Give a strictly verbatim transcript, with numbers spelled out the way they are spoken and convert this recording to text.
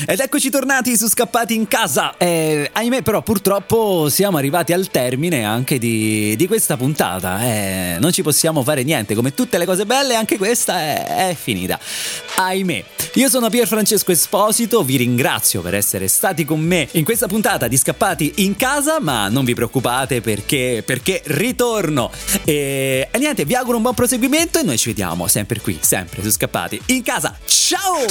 Ed eccoci tornati su Scappati in Casa. Eh, ahimè, però, purtroppo siamo arrivati al termine anche di, di questa puntata. Eh, non ci possiamo fare niente. Come tutte le cose belle, anche questa è, è finita. Ahimè. Io sono Pier Francesco Esposito. Vi ringrazio per essere stati con me in questa puntata di Scappati in Casa. Ma non vi preoccupate perché, perché ritorno. E, e niente, vi auguro un buon proseguimento. E noi ci vediamo sempre qui, sempre su Scappati in Casa. Ciao!